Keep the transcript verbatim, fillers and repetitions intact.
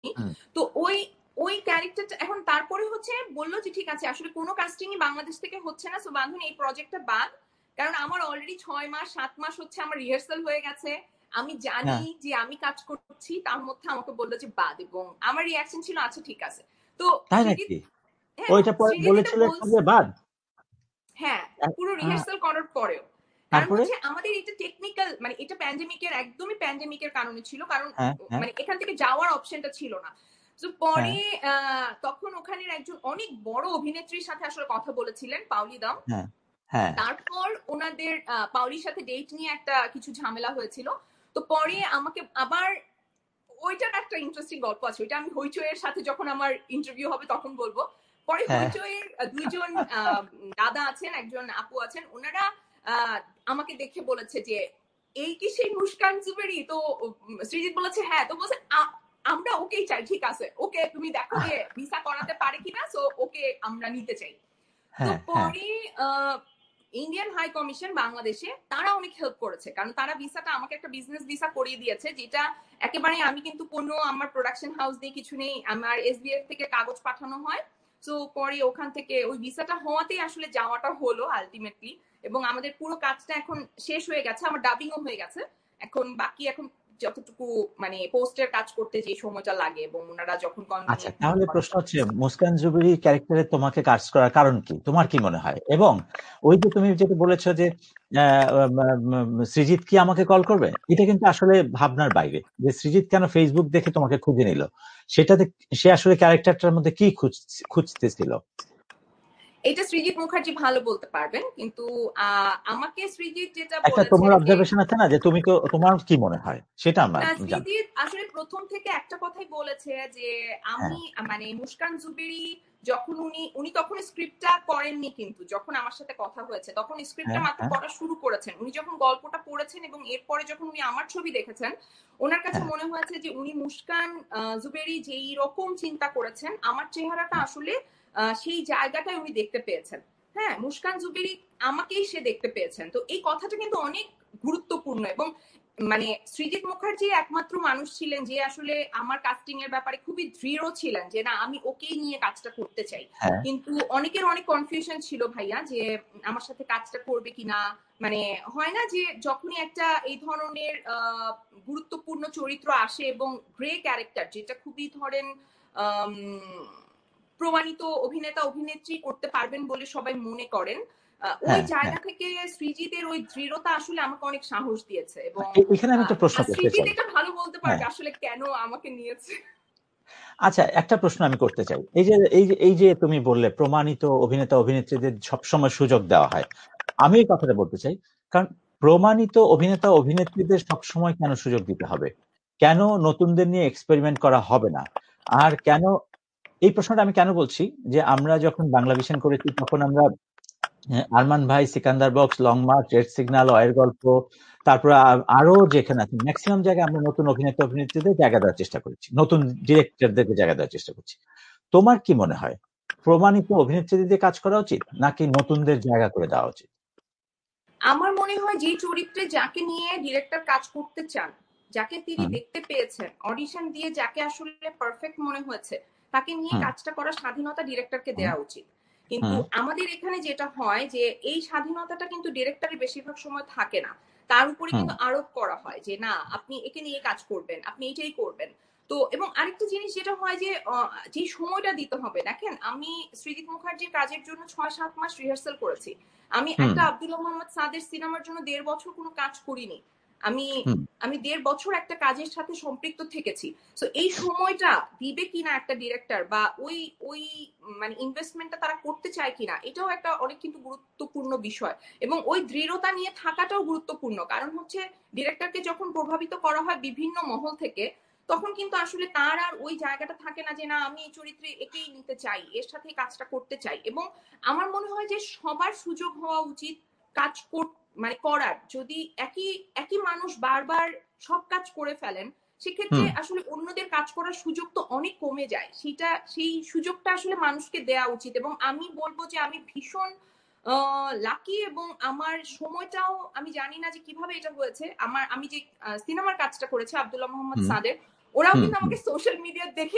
হুম। তো ওই ওই ক্যারেক্টারটা এখন তারপরে হচ্ছে বললো যে ঠিক আছে আসলে কোনো কাস্টিংই বাংলাদেশ থেকে হচ্ছে না, সো বাঁধন এই প্রজেক্টটা বাদ, কারণ আমার অলরেডি ছয় মাস সাত মাস হচ্ছে আমার রিহার্সাল হয়ে গেছে, আমি জানি হ্যাঁ যে আমি কাজ করছি, তার মধ্যে আমাকে বললো যে বাদ, এবং আমার রিয়াকশন ছিল আচ্ছা ঠিক আছে। তো তাই সৃজিত, নাকি? হ্যাঁ, এবং ওইটা পরে সৃজিত এটা বলেছিল একটু বলছে, যে বাদ। হ্যাঁ আ- পুরো আ, রিহার্সাল করার পরেও, কারণ তারপরে হচ্ছে আমাদের এটা টেকনিক্যাল, মানে এটা প্যান্ডেমিকের একদমই প্যান্ডেমিকের কারণে ছিল, কারণ হ্যাঁ হ্যাঁ মানে এখান থেকে যাওয়ার অপশনটা ছিল না। তো হ্যাঁ পরে আহ, তখন ওখানের একজন অনেক বড় অভিনেত্রীর সাথে আসলে কথা বলেছিলেন, পাউলি দাম। হ্যাঁ হ্যাঁ তারপর ওনাদের আহ, পাউলির সাথে ডেট নিয়ে একটা কিছু ঝামেলা হয়েছিল। তো পরে আমাকে আবার, ওইটার একটা ইন্টারেস্টিং গল্প আছে, ওইটা আমি হইচইয়ের সাথে যখন আমার ইন্টারভিউ হবে তখন বলবো। পরে হ্যাঁ হইচইয়ের দুইজন আহ, দাদা আছেন, একজন আপু আছেন, ওনারা আহ, আমাকে দেখে বলেছে যে এই কি সেই মুস্কান জুবেরি? তো উম, সৃজিত বলেছে হ্যাঁ, তো বলছে "আ- আমরা ওকেই চাই, ঠিক আছে ওকে তুমি দেখো যে ভিসা করাতে পারে কিনা, সো ওকে আমরা নিতে চাই"। তো হ্যাঁ হ্যাঁ পরে ইন্ডিয়ান হাই কমিশন বাংলাদেশে তারা অনেক হেল্প করেছে, কারণ তারা ভিসাটা আমাকে একটা বিজনেস ভিসা করিয়ে দিয়েছে, যেটা একেবারে আমি কিন্তু কোনো আমার প্রোডাকশন হাউস দিয়ে কিছু নেই, আমার এসবিএফ থেকে কাগজ পাঠানো হয়। তো পরে ওখান থেকে ওই ভিসাটা হওয়াতেই আসলে যাওয়াটা হলো আলটিমেটলি, এবং আমাদের পুরো কাজটা এখন শেষ হয়ে গেছে, আমার ডাবিংও হয়ে গেছে, এখন বাকি এখন যতটুকু মানে পোস্টের কাজ করতে যে সময়টা লাগে, এবং ওনারা যখন আচ্ছা, কনভিনিয়েন্ট মনে তাহলে করেন প্রশ্ন তখন হচ্ছে start করে। মুস্কান জুবেরি ক্যারেক্টারে তোমাকে কাজ করার কারণ কি, তোমার কি মনে হয়? এবং ওই যে তুমি যেটা বলেছো যে আহ, উম, উম, সৃজিত কি আমাকে কল করবে, এটা কিন্তু আসলে ভাবনার বাইরে, যে সৃজিত কেন ফেসবুক দেখে তোমাকে খুঁজে নিল, সেটাতে সে আসলে ক্যারেক্টারটার মধ্যে কি খুঁজ- খুঁজতেছিল? এটা সৃজিত মুখার্জি ভালো বলতে পারবেন, কিন্তু আহ, আমাকে সৃজিত যেটা একটা বলেছে তোমার যে অবজারভেশন আছে না, যে তুমি তো, তোমার কি মনে হয় সেটা আমরা না, জান। সৃজিত আসলে প্রথম থেকে একটা কথাই বলেছে যে হ্যাঁ আমি মানে মুস্কান জুবেরি, যখন উনি উনি তখন স্ক্রিপ্টটা করেননি, কিন্তু যখন আমার সাথে কথা হয়েছে তখন স্ক্রিপ্টটা হ্যাঁ মাত্র হ্যাঁ পড়া শুরু করেছেন, উনি যখন গল্পটা পড়েছেন এবং এরপরে যখন উনি আমার ছবি দেখেছেন, ওনার কাছে হ্যাঁ মনে হয়েছে যে উনি মুস্কান আহ, জুবেরি যেই রকম চিন্তা করেছেন আমার চেহারাটা আসলে আহ, সেই জায়গাটায় উনি দেখতে পেয়েছেন। হ্যাঁ, মুস্কান জুবেরি আমাকেই সে দেখতে পেয়েছেন, তো এই কথাটা কিন্তু অনেক গুরুত্বপূর্ণ। এবং মানে সৃজিত মুখার্জি একমাত্র মানুষ ছিলেন যে আসলে আমার কাস্টিং এর ব্যাপারে খুবই দৃঢ় ছিলেন যে না আমি ওকেই নিয়ে কাজটা করতে চাই। হ্যাঁ কিন্তু অনেকের অনেক কনফিউশন ছিল ভাইয়া যে আমার সাথে কাজটা করবে কিনা, মানে হয় না যে যখনই একটা এই ধরনের আহ, গুরুত্বপূর্ণ চরিত্র আসে এবং গ্রে ক্যারেক্টার যেটা খুবই ধরেন আম, প্রমাণিত অভিনেতা অভিনেত্রী করতে পারবেন বলে সবাই মনে করেন, আহ, ওই হ্যাঁ হ্যাঁ জায়গা থেকে সৃজিতের ওই দৃঢ়তা আসলে আমাকে অনেক সাহস দিয়েছে। এবং এ- এখানে আমি আহ, একটা প্রশ্ন আর করতে সৃজিত চাই। এটা ভালো বলতে হ্যাঁ, পারবে আসলে কেন আমাকে নিয়েছে। আচ্ছা, একটা প্রশ্ন আমি করতে চাই। এই যে এই যে এই যে তুমি বললে প্রমাণিত অভিনেতা অভিনেত্রীদের সবসময় সুযোগ দেওয়া হয়, আমি এই কথাটা বলতে চাই, কারণ প্রমাণিত অভিনেতা অভিনেত্রীদের সবসময় কেন সুযোগ দিতে হবে? কেন নতুনদের নিয়ে এক্সপেরিমেন্ট করা হবে না? আর কেন, এই প্রশ্নটা আমি কেন বলছি, যে আমরা যখন বাংলা ভিশন করেছি তখন আমরা হ্যাঁ, আরমান ভাই, Sikandar box, long March, red signal, অয়ের গল্প, তারপরে আ- আরো যেখানে আছে ম্যাক্সিমাম জায়গায় আমরা নতুন অভিনেতা অভিনেত্রীদের জায়গা দেওয়ার চেষ্টা করেছি, নতুন ডিরেক্টরদেরকে জায়গা দেওয়ার চেষ্টা করছি। তোমার কি মনে হয়, প্রমাণিত অভিনেত্রীদের দিয়ে কাজ করা উচিত নাকি নতুনদের জায়গা করে দেওয়া উচিত? আমার মনে হয় যে চরিত্রে যাকে নিয়ে ডিরেক্টর কাজ করতে চান, যাকে তিনি হুম দেখতে পেয়েছেন অডিশন দিয়ে, যাকে আসলে পারফেক্ট মনে হয়েছে, তাকে নিয়ে হুম কাজটা করার স্বাধীনতা ডিরেক্টরকে হুম দেওয়া উচিত। কিন্তু হুম আমাদের এখানে যেটা হয় যে এই স্বাধীনতাটা কিন্তু ডিরেক্টরের বেশিরভাগ সময় থাকে না, তার উপরে হুম কিন্তু আরোপ করা হয় যে না আপনি একে নিয়ে কাজ করবেন, আপনি এটাই করবেন। তো এবং আরেকটা জিনিস যেটা হয় যে আহ, যে সময়টা দিতে হবে, দেখেন আমি সৃজিত মুখার্জির কাজের জন্য ছয় সাত মাস রিহার্সাল করেছি, আমি হুম একটা আব্দুল্লাহ মোহাম্মদ সাদের সিনেমার জন্য দেড় বছর কোনো কাজ করিনি, আমি হুম আমি দেড় বছর একটা কাজের সাথে সম্পৃক্ত থেকেছি। তো এই সময়টা দিবে কিনা একটা ডিরেক্টর, বা ওই ওই মানে ইনভেস্টমেন্টটা তারা করতে চায় কিনা, এটাও একটা অনেক কিন্তু গুরুত্বপূর্ণ বিষয়। এবং ওই দৃঢ়তা নিয়ে থাকাটাও গুরুত্বপূর্ণ, কারণ হচ্ছে ডিরেক্টরকে যখন প্রভাবিত করা হয় বিভিন্ন মহল থেকে, তখন কিন্তু আসলে তার আর ওই জায়গাটা থাকে না যে না আমি এই চরিত্রে একেই নিতে চাই, এর সাথে কাজটা করতে চাই। এবং আমার মনে হয় যে সবার সুযোগ হওয়া উচিত কাজ মানে করার। যদি একই একই মানুষ বারবার সব কাজ করে ফেলেন, সেক্ষেত্রে হুম আসলে অন্যদের কাজ করার সুযোগ তো অনেক কমে যায়, সেটা সেই সুযোগটা আসলে মানুষকে দেওয়া উচিত। এবং আমি বলবো যে আমি ভীষণ লাকি, এবং আমার সময়টাও আমি জানি না যে কিভাবে এটা হয়েছে, আমার আমি যে সিনেমার কাজটা করেছি আব্দুল্লাহ মোহাম্মদ হুম সাদের, ওরাও হুম কিন্তু হুম আমাকে সোশ্যাল মিডিয়া দেখে